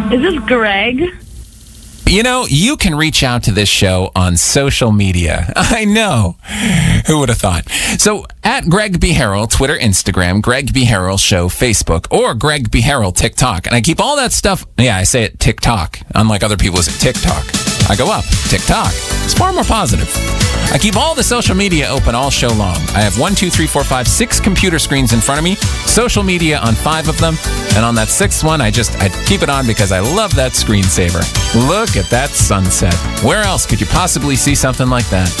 Is this Greg? You know, you can reach out to this show on social media. I know. Who would have thought? So, at Greg B. Harrell, Twitter, Instagram, Greg B. Harrell Show, Facebook, or Greg B. Harrell, TikTok. And I keep all that stuff, I say it TikTok, unlike other people who say TikTok. I go up, TikTok. It's far more positive. I keep all the social media open all show long. I have 6 computer screens in front of me, social media on 5 of them, and on that 6th one, I keep it on because I love that screensaver. Look at that sunset. Where else could you possibly see something like that?